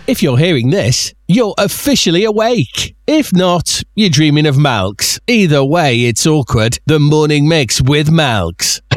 If you're hearing this, you're officially awake. If not, you're dreaming of Malks. Either way, it's awkward. The Morning Mix with Malks.